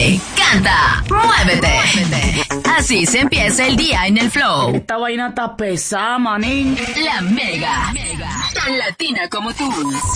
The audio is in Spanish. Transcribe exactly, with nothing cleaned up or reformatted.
Ríete, canta, muévete. Así se empieza el día en el Flow. Esta vaina está pesada, manín. La Mega, tan latina como tú.